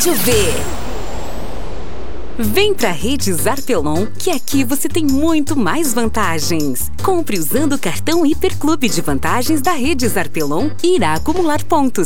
chover. Vem pra Rede Zarpelon, que aqui você tem muito mais vantagens. Compre usando o cartão Hiperclube de vantagens da Rede Zarpelon e irá acumular pontos.